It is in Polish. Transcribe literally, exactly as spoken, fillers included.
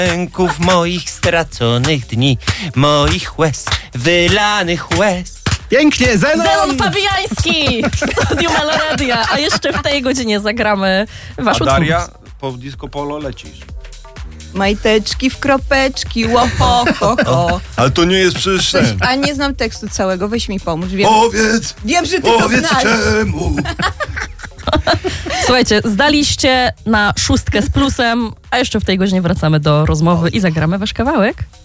Ręków moich straconych dni, moich łez, wylanych łez. Pięknie, Zenon! Zenon Fabiański w studiu Meloradia. A jeszcze w tej godzinie zagramy wasz A utwór. Daria, po disco polo lecisz. Majteczki w kropeczki, łopokoko. Ale to nie jest przecież ten. A nie znam tekstu całego, weź mi pomóż. Wiem, Powiedz, wiem że ty to powiedz znasz. czemu. Słuchajcie, zdaliście na szóstkę z plusem, a jeszcze w tej godzinie wracamy do rozmowy i zagramy wasz kawałek.